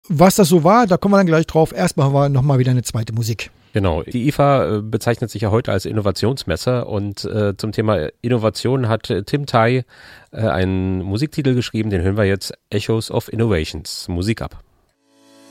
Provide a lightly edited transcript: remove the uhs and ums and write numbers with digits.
Was das so war, da kommen wir dann gleich drauf. Erstmal haben wir nochmal wieder eine zweite Musik. Genau, die IFA bezeichnet sich ja heute als Innovationsmesse und zum Thema Innovation hat Tim Tai einen Musiktitel geschrieben, den hören wir jetzt, Echoes of Innovations. Musik ab.